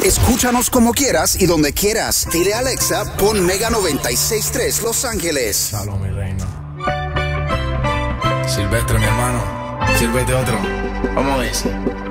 Escúchanos como quieras y donde quieras. Dile a Alexa, pon Mega 96.3 Los Ángeles. Salud, mi reina. Silvestre, mi hermano. Sírvete otro. Vamos a ver.